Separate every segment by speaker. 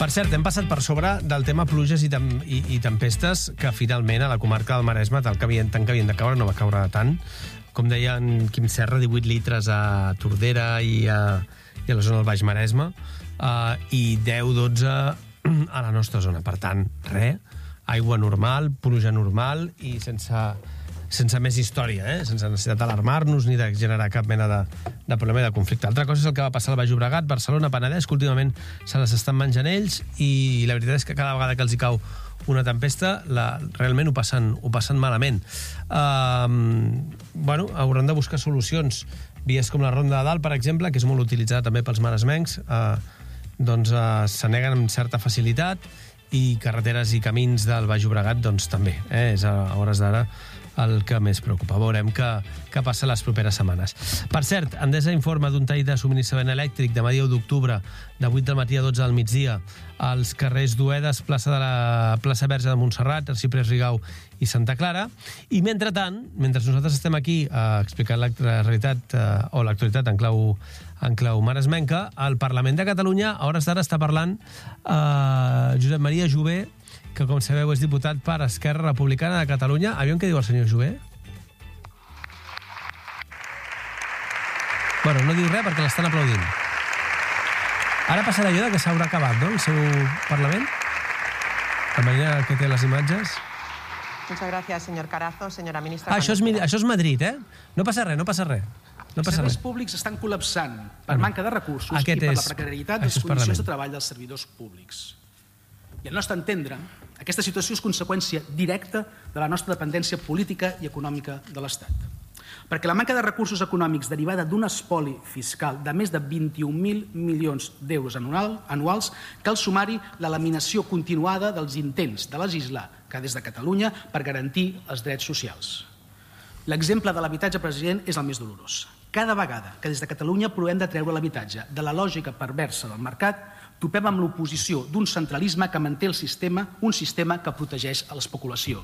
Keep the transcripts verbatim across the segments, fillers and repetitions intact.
Speaker 1: Per cert, hem passat per sobre del tema pluges i, tem i, i tempestes, que finalment a la comarca del Maresme, tal que havien, tant que havien de caure, no va caure tant. Com deia en Quim Serra, divuit litres a Tordera i a, i a la zona del Baix Maresme, uh, i deu dotze a la nostra zona. Per tant, res, aigua normal, pluja normal i sense, sense més història, eh? Sense necessitat d'alarmar-nos ni de generar cap mena de, de problema i de conflicte. Altra cosa és el que va passar al Baix Llobregat, Barcelona, Penedès, que últimament se les estan menjant ells, i la veritat és que cada vegada que els hi cau una tempesta, la, realment ho passen, ho passen malament. Uh, bueno, hauran de buscar solucions. Vies com la Ronda de Dalt, per exemple, que és molt utilitzada també pels maresmencs, uh, doncs uh, se neguen amb certa facilitat, i carreteres i camins del Baix Llobregat doncs també, eh? És a hores d'ara el que més preocupa. Veurem què, què passa les properes setmanes. Per cert, Endesa informa d'un tall de subministrament elèctric demà dia u d'octubre, de vuit del matí a dotze del migdia, als carrers Duedes, plaça de la plaça Verge de Montserrat, Arciprés Rigau i Santa Clara. I mentrestant, mentre nosaltres estem aquí eh, explicant la realitat eh, o l'actualitat en clau, en clau maresmenca, el Parlament de Catalunya a hores d'ara està parlant eh, Josep Maria Jové, que, com sabeu, és diputat per Esquerra Republicana de Catalunya. Aviam què diu el senyor Jové? Bueno, no diu res perquè l'estan aplaudint. Ara passarà allò que s'haurà acabat, no?, el seu Parlament? La manera que té les imatges.
Speaker 2: Muchas gracias, señor Carazo, señora ministra.
Speaker 1: Ah, això és, això és Madrid, eh? No passa res, no passa res. No
Speaker 3: els serveis públics estan col·lapsant per manca de recursos i per la precarietat de les condicions de treball dels servidors públics. I al nostre entendre, aquesta situació és conseqüència directa de la nostra dependència política i econòmica de l'Estat. Perquè la manca de recursos econòmics derivada d'un espoli fiscal de més de vint-i-un mil milions d'euros anuals cal sumar-hi l'eliminació continuada dels intents de legislar que des de Catalunya per garantir els drets socials. L'exemple de l'habitatge, president, és el més dolorós. Cada vegada que des de Catalunya provem de treure l'habitatge de la lògica perversa del mercat, topem amb l'oposició d'un centralisme que manté el sistema, un sistema que protegeix a l'especulació.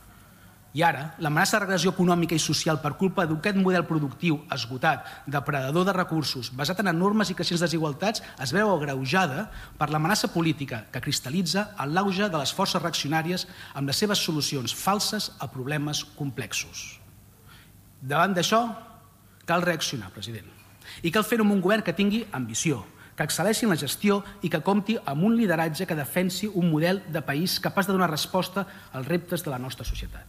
Speaker 3: I ara, l'amenaça de regressió econòmica i social per culpa d'aquest model productiu esgotat, depredador de recursos, basat en enormes i creixents desigualtats, es veu agreujada per l'amenaça política que cristal·litza en l'auge de les forces reaccionàries amb les seves solucions falses a problemes complexos. Davant d'això, cal reaccionar, president. I cal fer-ho amb un govern que tingui ambició, que excel·leixi en la gestió i que compti amb un lideratge que defensi un model de país capaç de donar resposta als reptes de la nostra societat.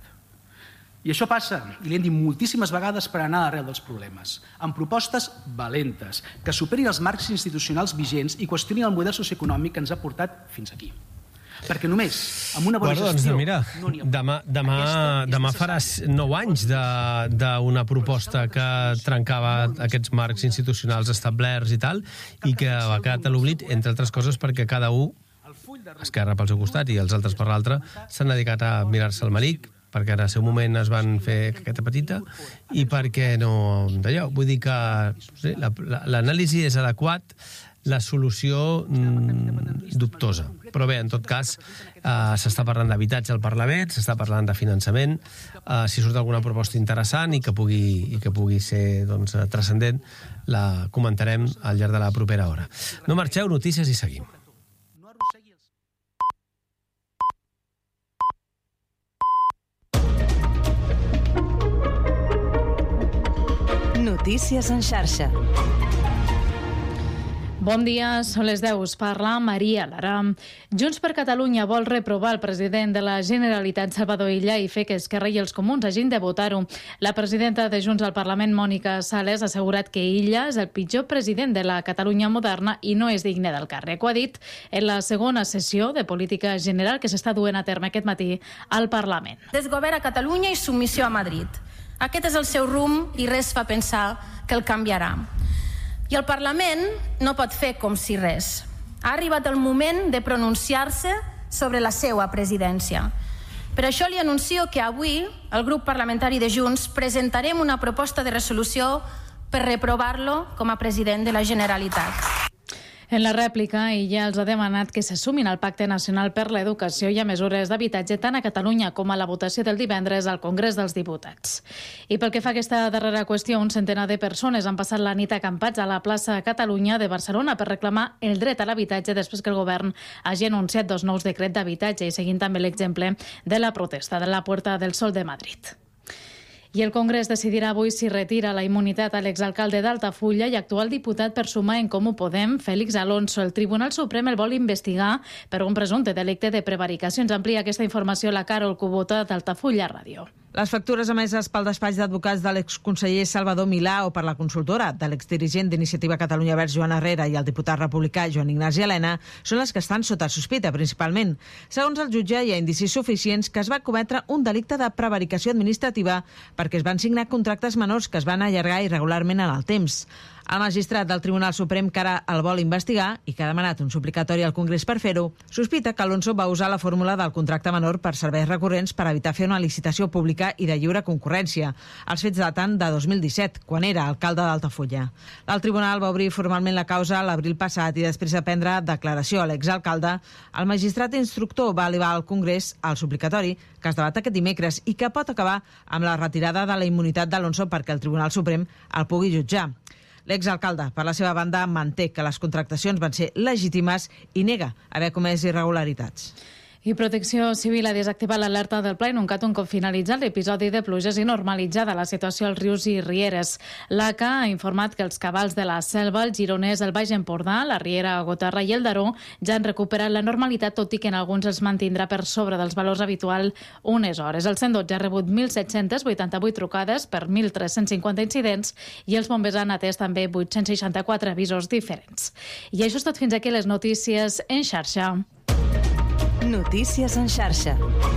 Speaker 3: I això passa, i li hem dit moltíssimes vegades, per anar a l'arrel dels problemes, amb propostes valentes, que superin els marcs institucionals vigents i qüestionin el model socioeconòmic que ens ha portat fins aquí. Perquè només amb una bona
Speaker 1: bueno,
Speaker 3: gestió...
Speaker 1: Doncs mira,
Speaker 3: no n'hi ha...
Speaker 1: demà, demà, demà faràs nou anys d'una proposta que trencava aquests marcs institucionals establerts i tal, i que ha quedat a l'oblit, entre altres coses, perquè cada un, Esquerra pel seu costat i els altres per l'altre, s'han dedicat a mirar-se el melic, perquè en el seu moment es van fer caqueta petita, i perquè no d'allò. Vull dir que sí, l'anàlisi és adequat, la solució mm, dubtosa. Però bé, en tot cas, eh, s'està parlant d'habitatge al Parlament, s'està parlant de finançament, eh, si surt alguna proposta interessant i que pugui, i que pugui ser doncs, transcendent, la comentarem al llarg de la propera hora. No marxeu, notícies i seguim.
Speaker 4: Notícies en xarxa.
Speaker 5: Bon dia, són les deu. Us parla Maria Lara. Junts per Catalunya vol reprovar el president de la Generalitat, Salvador Illa, i fer que Esquerra i els Comuns hagin de votar-ho. La presidenta de Junts al Parlament, Mònica Sales, ha assegurat que Illa és el pitjor president de la Catalunya moderna i no és digne del càrrec. Ho ha dit en la segona sessió de política general que s'està duent a terme aquest matí al Parlament.
Speaker 6: Desgovern a Catalunya i submissió a Madrid. Aquest és el seu rumb i res fa pensar que el canviarà. I el Parlament no pot fer com si res. Ha arribat el moment de pronunciar-se sobre la seva presidència. Per això li anuncio que avui el grup parlamentari de Junts presentarem una proposta de resolució per reprovar-lo com a president de la Generalitat.
Speaker 5: En la rèplica, ella els ha demanat que s'assumin al Pacte Nacional per l'Educació i a mesures d'habitatge tant a Catalunya com a la votació del divendres al Congrés dels Diputats. I pel que fa a aquesta darrera qüestió, un centenar de persones han passat la nit acampats a la plaça Catalunya de Barcelona per reclamar el dret a l'habitatge després que el govern hagi anunciat dos nous decrets d'habitatge i seguint també l'exemple de la protesta de la Puerta del Sol de Madrid. I el Congrés decidirà avui si retira la immunitat a l'exalcalde d'Altafulla i actual diputat per sumar en Comú Podem, Félix Alonso. El Tribunal Suprem el vol investigar per un presumpte delicte de prevaricació. Ens amplia aquesta informació la Carol Kubota d'Altafulla Ràdio.
Speaker 4: Les factures emeses pel despatx d'advocats de l'exconseller Salvador Milà o per la consultora de l'exdirigent d'Iniciativa Catalunya Verds Joan Herrera i el diputat republicà Joan Ignasi Elena són les que estan sota sospita, principalment. Segons el jutge, hi ha indicis suficients que es va cometre un delicte de prevaricació administrativa perquè es van signar contractes menors que es van allargar irregularment en el temps. El magistrat del Tribunal Suprem, que ara el vol investigar i que ha demanat un suplicatori al Congrés per fer-ho, sospita que Alonso va usar la fórmula del contracte menor per serveis recurrents per evitar fer una licitació pública i de lliure concurrència. Els fets daten de dos mil disset, quan era alcalde d'Altafulla. El tribunal va obrir formalment la causa l'abril passat i després de prendre declaració a l'exalcalde, el magistrat instructor va elevar al Congrés el suplicatori que es debat aquest dimecres i que pot acabar amb la retirada de la immunitat d'Alonso perquè el Tribunal Suprem el pugui jutjar. L'exalcalde, per la seva banda, manté que les contractacions van ser legítimes i nega haver comès irregularitats.
Speaker 5: I Protecció Civil ha desactivat l'alerta del Pla Inuncat un cop finalitzat l'episodi de pluges i normalitzada la situació als rius i rieres. L'A C A ha informat que els cabals de la Selva, el Gironès, el Baix Empordà, la Riera, Gotarra i el Daró ja han recuperat la normalitat, tot i que en alguns els mantindrà per sobre dels valors habituals unes hores. El cent dotze ha rebut mil set-cents vuitanta-vuit trucades per mil tres-cents cinquanta incidents i els bombers han atès també vuit-cents seixanta-quatre avisos diferents. I això és tot fins aquí les notícies en xarxa.
Speaker 7: Notícies en xarxa.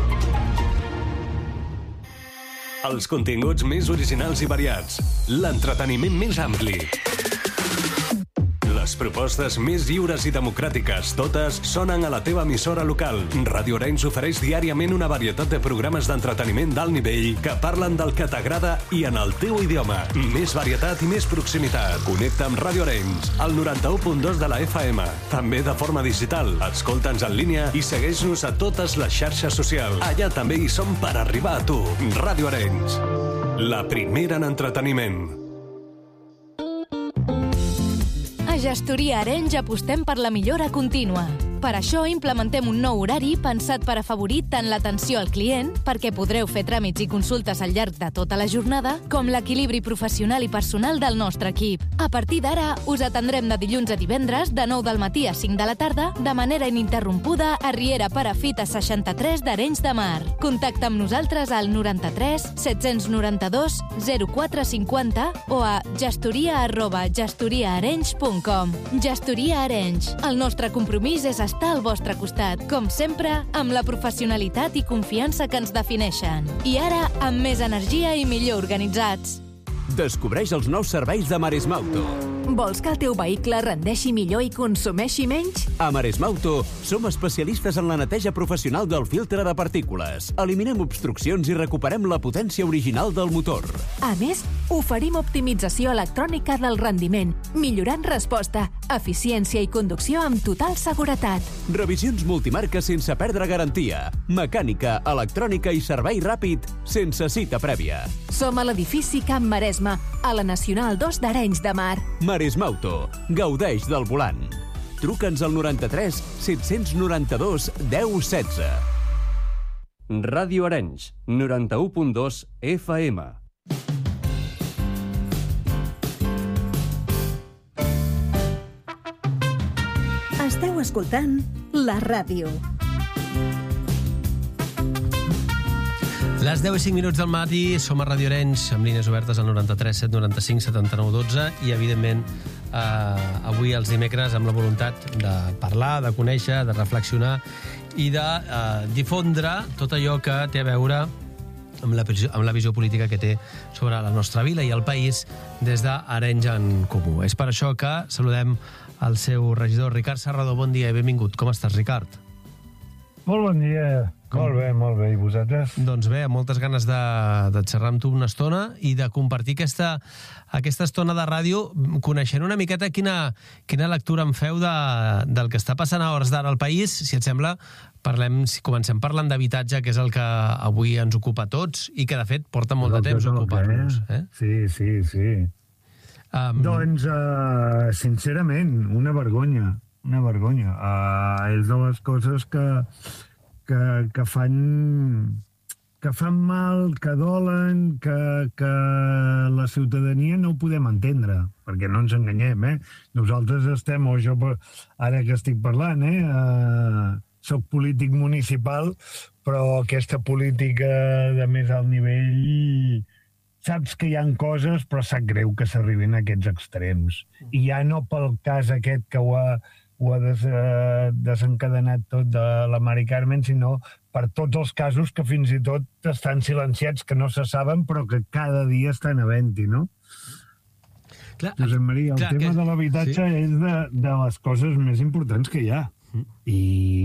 Speaker 8: Els continguts més originals i variats. L'entreteniment més ampli. Les propostes més lliures i democràtiques, totes sonen a la teva emissora local. Ràdio Arenys ofereix diàriament una varietat de programes d'entreteniment d'alt nivell que parlen del que t'agrada i en el teu idioma. Més varietat i més proximitat. Connecta amb Ràdio Arenys, al noranta-u punt dos de la F M. També de forma digital. Escolta'ns en línia i segueix-nos a totes les xarxes socials. Allà també hi som per arribar a tu. Ràdio Arenys, la primera en entreteniment.
Speaker 9: A Gestoria Arenys apostem per la millora contínua. Per això implementem un nou horari pensat per afavorir tant l'atenció al client, perquè podreu fer tràmits i consultes al llarg de tota la jornada, com l'equilibri professional i personal del nostre equip. A partir d'ara, us atendrem de dilluns a divendres, de nou del matí a cinc de la tarda, de manera ininterrompuda a Riera Perafita seixanta-tres d'Arenys de Mar. Contacta amb nosaltres al noranta-tres set-cents noranta-dos zero quatre cinquanta o a gestoria arroba gestoriaarenys punt com. Gestoria Arenys. El nostre compromís és estar al vostre costat, com sempre, amb la professionalitat i confiança que ens defineixen. I ara, amb més energia i millor organitzats.
Speaker 10: Descobreix els nous serveis de Maresmauto.
Speaker 7: Vols que el teu vehicle rendeixi millor i consumeixi menys?
Speaker 10: A Maresmauto som especialistes en la neteja professional del filtre de partícules. Eliminem obstruccions i recuperem la potència original del motor.
Speaker 7: A més, oferim optimització electrònica del rendiment, millorant resposta, eficiència i conducció amb total seguretat.
Speaker 10: Revisions multimarca sense perdre garantia. Mecànica, electrònica i servei ràpid sense cita prèvia.
Speaker 7: Som a l'edifici Camp Maresme, a la Nacional dos d'Arenys de Mar.
Speaker 10: Maresmauto. Gaudeix del volant. Truca'ns al noranta-tres set-cents noranta-dos deu setze.
Speaker 11: Ràdio Arenys, noranta-u punt dos F M.
Speaker 7: Esteu escoltant la ràdio.
Speaker 1: Les deu i cinc minuts del matí, som a Ràdio Arenys, amb línies obertes al noranta-tres set noranta-cinc setanta-nou dotze i, evidentment, eh, avui els dimecres amb la voluntat de parlar, de conèixer, de reflexionar i de eh, difondre tot allò que té a veure amb la, amb la visió política que té sobre la nostra vila i el país des d'Arenys en Comú. És per això que saludem el seu regidor, Ricard Serrador. Bon dia i benvingut. Com estàs, Ricard?
Speaker 12: Molt bon dia. Com? Molt bé, molt bé. I vosaltres?
Speaker 1: Doncs bé, amb moltes ganes de, de xerrar amb tu una estona i de compartir aquesta, aquesta estona de ràdio, coneixent una miqueta quina, quina lectura em feu de, del que està passant a hores d'ara al país. Si et sembla, parlem, si comencem parlant d'habitatge, que és el que avui ens ocupa a tots i que, de fet, porta molt de temps ocupar-nos. Eh?
Speaker 12: Sí, sí, sí. Um... Doncs, uh, sincerament, una vergonya. Una vergonya. Uh, és de les coses que, que, que fan que fan mal, que dolen, que, que la ciutadania no ho podem entendre, perquè no ens enganyem, eh? Nosaltres estem, o jo ara que estic parlant, eh? Uh, soc polític municipal, però aquesta política de més alt nivell... Saps que hi ha coses, però sap greu que s'arribin a aquests extrems. I ja no pel cas aquest que ho ha, ho ha des, eh, desencadenat tot de la Mari Carmen, sinó per tots els casos que fins i tot estan silenciats, que no se saben, però que cada dia estan havent-hi, no? Clar, Josep Maria, el clar, tema que... de l'habitatge sí? és de, de les coses més importants que hi ha. Mm. I,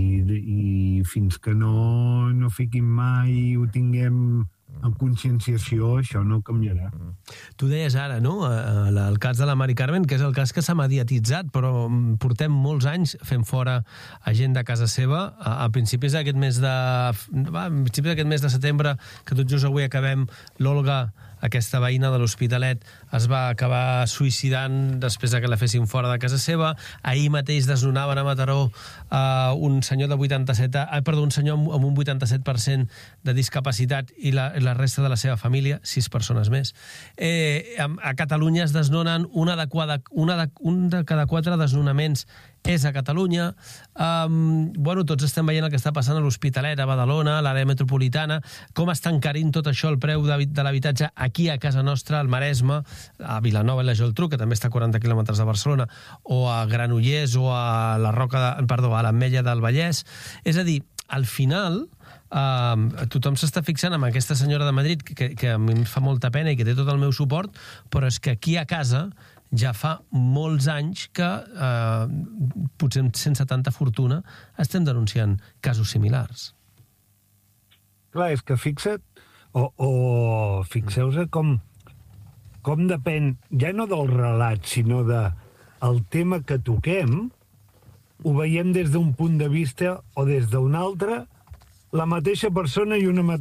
Speaker 12: i fins que no, no fiquin mai i ho tinguem... amb conscienciació, això no canviarà.
Speaker 1: Tu deies ara, no?, el cas de la Mari Carmen, que és el cas que s'ha mediatitzat, però portem molts anys fent fora a gent de casa seva. A principis d'aquest mes de... a principis d'aquest mes de setembre, que tot just avui acabem, l'Olga, aquesta veïna de l'Hospitalet, es va acabar suïcidant després de que la fessin fora de casa seva. Ahir mateix desnonaven a Mataró uh, un senyor de vuitanta-set... Ah, perdó, un senyor amb un vuitanta-set per cent de discapacitat i la, la resta de la seva família, sis persones més. Eh, a, a Catalunya es desnonen una de, cada, una de, un de cada quatre desnonaments és a Catalunya. Um, bueno, tots estem veient el que està passant a l'Hospitalet, a Badalona, a l'àrea metropolitana, com està encarint tot això el preu de, de l'habitatge aquí a casa nostra, al Maresme, a Vilanova i la Geltrú, que també està a quaranta quilòmetres de Barcelona, o a Granollers, o a la Roca de, perdó, a l'Ametlla del Vallès. És a dir, al final, uh, tothom s'està fixant en aquesta senyora de Madrid, que, que a mi em fa molta pena i que té tot el meu suport, però és que aquí a casa ja fa molts anys que, eh, potser sense tanta fortuna, estem denunciant casos similars.
Speaker 12: Clar, és que fixa't, o, o fixeu-se com, com depèn, ja no del relat, sinó de el tema que toquem, ho veiem des d'un punt de vista o des d'un altre, la mateixa persona i una mateixa